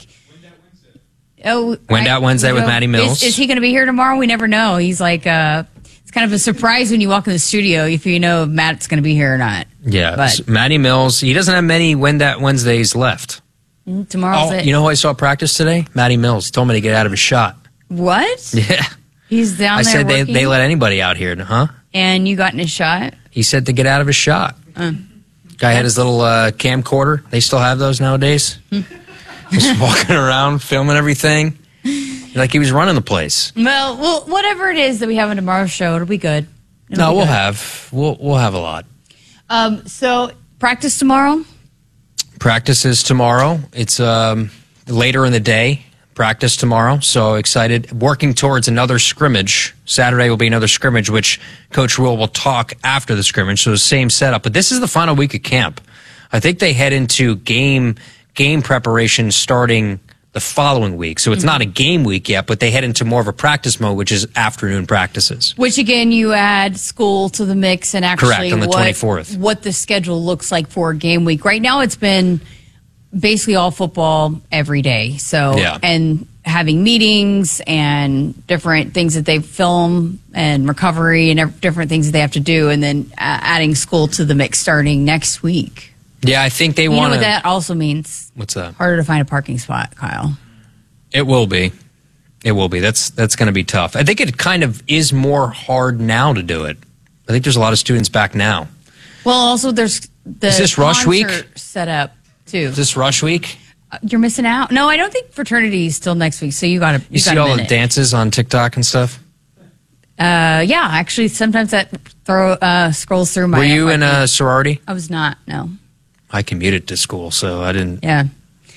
Wendat Wednesday with Maddie Mills. Is he going to be here tomorrow? We never know. He's like, it's kind of a surprise when you walk in the studio if you know if Matt's going to be here or not. Yeah, but Maddie Mills, he doesn't have many Wendat Wednesdays left. Tomorrow's it. You know who I saw practice today? Maddie Mills. He told me to get out of his shot. What? Yeah. He's down I there said working? they let anybody out here, huh? And you got in his shot? He said to get out of his shot. Guy had his little camcorder. They still have those nowadays. Just walking around, filming everything. Like he was running the place. Well, whatever it is that we have on tomorrow's show, it'll be good. We'll have a lot. So practice tomorrow? Practice is tomorrow. It's later in the day. Practice tomorrow. So excited. Working towards another scrimmage. Saturday will be another scrimmage, which Coach Rule will talk after the scrimmage. So the same setup. But this is the final week of camp. I think they head into game preparation starting the following week. So it's not a game week yet, but they head into more of a practice mode, which is afternoon practices. Which, again, you add school to the mix and actually correct, on the 24th. What the schedule looks like for a game week. Right now it's been basically all football every day. So, yeah. And having meetings and different things that they film and recovery and different things that they have to do, and then adding school to the mix starting next week. Yeah, I think they want to... want You know what that also means? What's that? Harder to find a parking spot, Kyle. It will be. It will be. That's going to be tough. I think it kind of is more hard now to do it. I think there's a lot of students back now. Well, also there's the Is this rush week? Set up too. Is this rush week? You're missing out. No, I don't think fraternity is till next week. So you got to. You see all the dances on TikTok and stuff. Yeah, actually, sometimes that scrolls through my. Were you in a sorority? I was not. No. I commuted to school, so I didn't. Yeah.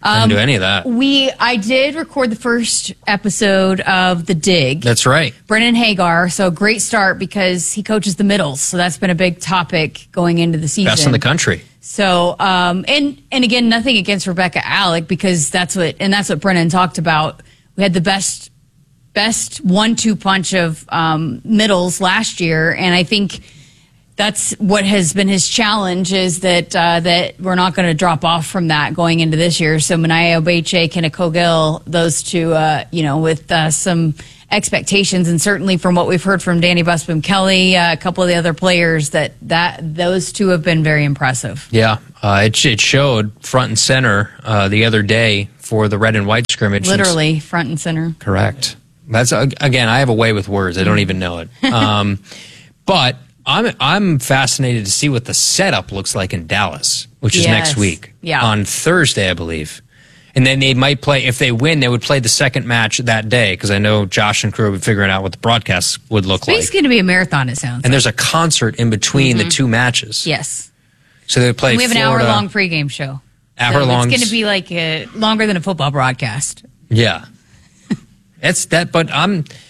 Didn't do any of that. I did record the first episode of The Dig. That's right. Brennan Hagar. So great start because he coaches the middles. So that's been a big topic going into the season. Best in the country. So, and again, nothing against Rebecca Alec because that's what Brennan talked about. We had the best 1-2 punch of middles last year, and I think that's what has been his challenge is that we're not going to drop off from that going into this year. So Manaya Obeche, Kenna Cogill, those two, with some expectations, and certainly from what we've heard from Danny Busby Kelly, a couple of the other players, that those two have been very impressive. Yeah, it showed front and center the other day for the red and white scrimmage. Literally front and center. Correct. That's again, I have a way with words. I don't even know it. But I'm fascinated to see what the setup looks like in Dallas, which is next week. Yeah. On Thursday, I believe. And then they might play, if they win, they would play the second match that day, because I know Josh and crew have been figuring out what the broadcast would look like. It's going to be a marathon, it sounds And there's a concert in between the two matches. Yes. So they play And we have Florida, an hour-long pregame show. Hour-long. It's going to be like longer than a football broadcast. Yeah. It's that, but